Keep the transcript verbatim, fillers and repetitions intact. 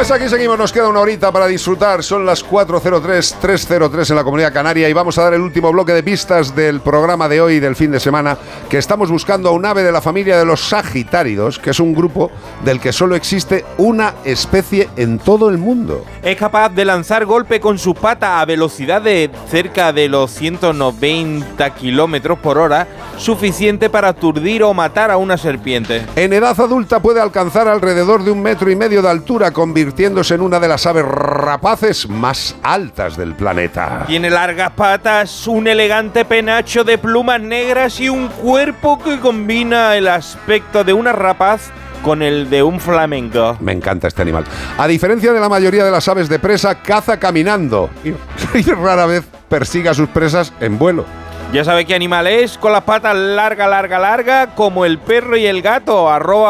Pues aquí seguimos, nos queda una horita para disfrutar. Son las cuatro cero tres, tres cero tres en la Comunidad Canaria y vamos a dar el último bloque de pistas del programa de hoy, del fin de semana, que estamos buscando a un ave de la familia de los sagitáridos, que es un grupo del que solo existe una especie en todo el mundo. Es capaz de lanzar golpe con su pata a velocidad de cerca de los ciento noventa kilómetros por hora, suficiente para aturdir o matar a una serpiente. En edad adulta puede alcanzar alrededor de un metro y medio de altura, convirtiéndose en una de las aves rapaces más altas del planeta. Tiene largas patas, un elegante penacho de plumas negras y un cuerpo que combina el aspecto de una rapaz con el de un flamenco. Me encanta este animal. A diferencia de la mayoría de las aves de presa, caza caminando y, y rara vez persigue a sus presas en vuelo. Ya sabe qué animal es, con las patas larga, larga, larga, como el perro y el gato, arroba